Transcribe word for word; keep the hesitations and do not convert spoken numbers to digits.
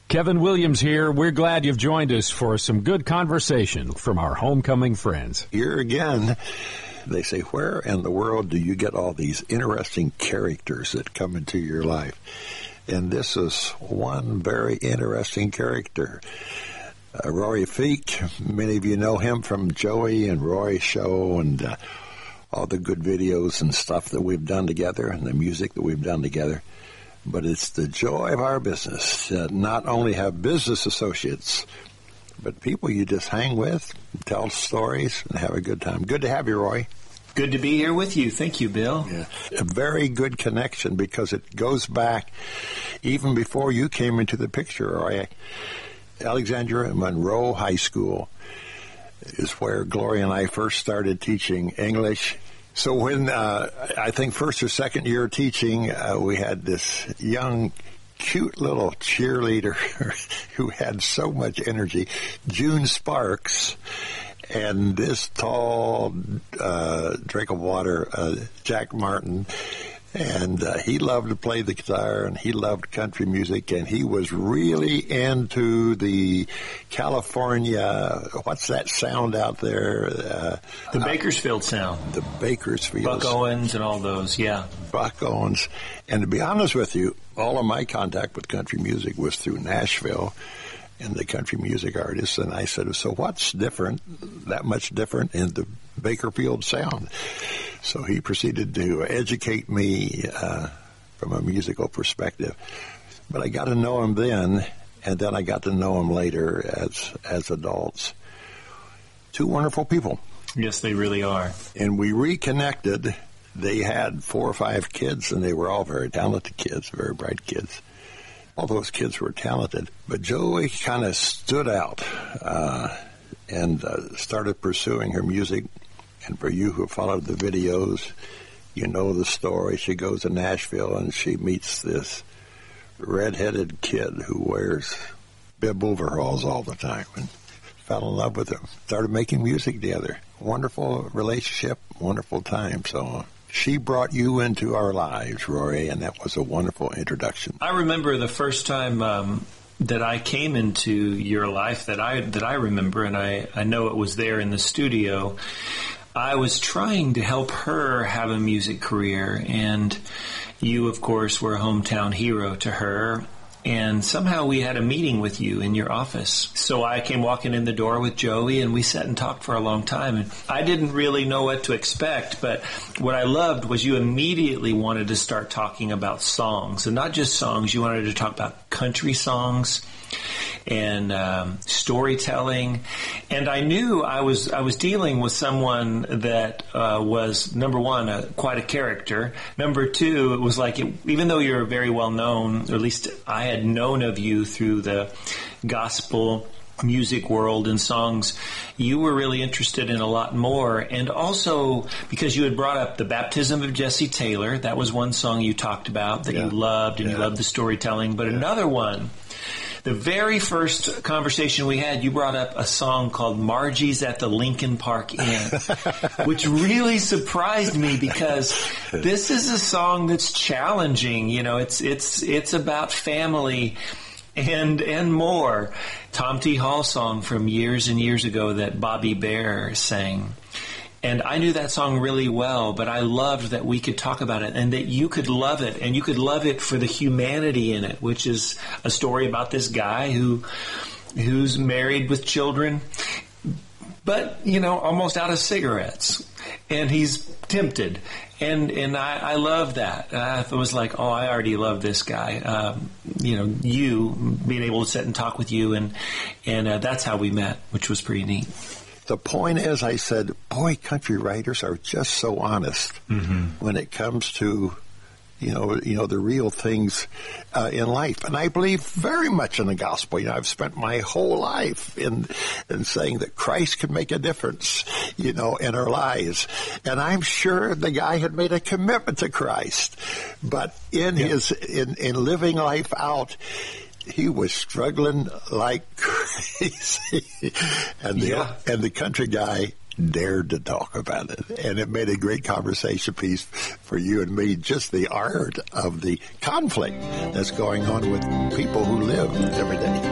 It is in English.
Kevin Williams here. We're glad you've joined us for some good conversation from our homecoming friends. Here again, they say, where in the world do you get all these interesting characters that come into your life? And this is one very interesting character. Uh, Rory Feek, many of you know him from Joey and Roy's show and uh, all the good videos and stuff that we've done together and the music that we've done together. But it's the joy of our business to not only have business associates, but people you just hang with, tell stories, and have a good time. Good to have you, Roy. Good to be here with you. Thank you, Bill. Yeah. A very good connection because it goes back even before you came into the picture, Roy. Alexandria Monroe High School is where Gloria and I first started teaching English. So when, uh, I think first or second year teaching, uh, we had this young, cute little cheerleader who had so much energy, June Sparks, and this tall uh, drink of water, uh, Jack Martin. And uh, he loved to play the guitar, and he loved country music, and he was really into the California, what's that sound out there? Uh, the Bakersfield sound. The Bakersfield. Buck Owens and all those, yeah. Buck Owens. And to be honest with you, all of my contact with country music was through Nashville and the country music artists, and I said, so what's different, that much different in the Bakersfield sound? So he proceeded to educate me uh, from a musical perspective. But I got to know him then, and then I got to know him later as as adults. Two wonderful people. Yes, they really are. And we reconnected. They had four or five kids, and they were all very talented kids, very bright kids. All those kids were talented. But Joey kind of stood out uh, and uh, started pursuing her music. And for you who followed the videos, you know the story. She goes to Nashville and she meets this red-headed kid who wears bib overalls all the time and fell in love with him. Started making music together. Wonderful relationship, wonderful time. So she brought you into our lives, Rory, and that was a wonderful introduction. I remember the first time um, that I came into your life that I that I remember, and I, I know it was there in the studio. I was trying to help her have a music career, and you, of course, were a hometown hero to her, and somehow we had a meeting with you in your office. So I came walking in the door with Joey, and we sat and talked for a long time, and I didn't really know what to expect, but what I loved was you immediately wanted to start talking about songs, and not just songs, you wanted to talk about country songs, and um, storytelling, and I knew I was I was dealing with someone that uh, was, number one, a, quite a character. Number two, it was like, it, even though you're very well known, or at least I had known of you through the gospel music world and songs, you were really interested in a lot more. And also because you had brought up the baptism of Jesse Taylor, that was one song you talked about that yeah. you loved, and yeah. you loved the storytelling. But yeah. another one, the very first conversation we had, you brought up a song called Margie's at the Lincoln Park Inn, which really surprised me because this is a song that's challenging. You know, it's it's it's about family and and more. Tom T. Hall song from years and years ago that Bobby Bear sang. And I knew that song really well, but I loved that we could talk about it and that you could love it, and you could love it for the humanity in it, which is a story about this guy who who's married with children, but, you know, almost out of cigarettes. And he's tempted. And and I, I love that. I was like, oh, I already love this guy. Um, you know, you, being able to sit and talk with you, and, and uh, that's how we met, which was pretty neat. The point is, I said, boy, country writers are just so honest mm-hmm. when it comes to, you know, you know the real things uh, in life. And I believe very much in the gospel. You know, I've spent my whole life in in saying that Christ can make a difference, you know, in our lives. And I'm sure the guy had made a commitment to Christ, but in yeah. his in in living life out, he was struggling like crazy. And the, yeah. and the country guy dared to talk about it. And it made a great conversation piece for you and me, just the art of the conflict that's going on with people who live every day.